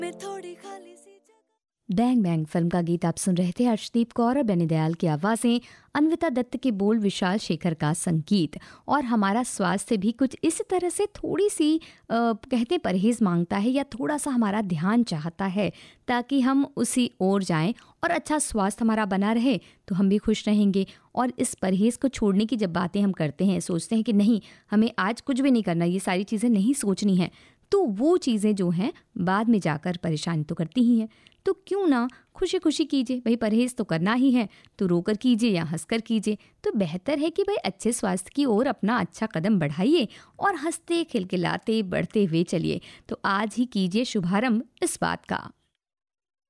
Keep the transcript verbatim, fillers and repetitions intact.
में थोड़ी खाली सी बैंग बैंग फिल्म का गीत आप सुन रहे थे। अर्शदीप कौर और बेनी दयाल की आवाज़ें, अन्विता दत्त के बोल, विशाल शेखर का संगीत। और हमारा स्वास्थ्य भी कुछ इस तरह से थोड़ी सी आ, कहते परहेज़ मांगता है या थोड़ा सा हमारा ध्यान चाहता है ताकि हम उसी ओर जाएं और अच्छा स्वास्थ्य हमारा बना रहे तो हम भी खुश रहेंगे। और इस परहेज़ को छोड़ने की जब बातें हम करते हैं, सोचते हैं कि नहीं हमें आज कुछ भी नहीं करना, ये सारी चीज़ें नहीं सोचनी हैं, तो वो चीज़ें जो हैं बाद में जाकर परेशानी तो करती ही हैं। तो क्यों ना खुशी खुशी कीजिए, भाई परहेज़ तो करना ही है तो रोकर कीजिए या हंसकर कीजिए। तो बेहतर है कि भाई अच्छे स्वास्थ्य की ओर अपना अच्छा कदम बढ़ाइए और हंसते खिलखिलाते बढ़ते हुए चलिए। तो आज ही कीजिए शुभारंभ इस बात का।